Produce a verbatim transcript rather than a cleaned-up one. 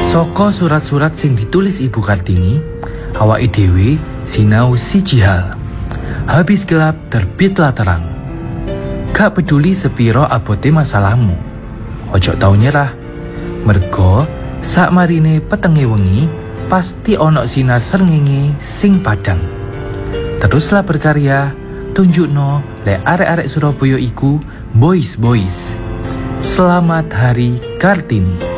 Saka surat-surat sing ditulis Ibu Kartini, awake dhewe sinau siji hal. Habis gelap terbitlah terang. Gak peduli sepiro abote masalahmu, ojo tau nyerah. Mergo sak marine petenge wengi pasti ono sinar srengenge sing padang. Teruslah berkarya, tunjukno le arek-arek Surabaya iku boys-boys. Selamat Hari Kartini.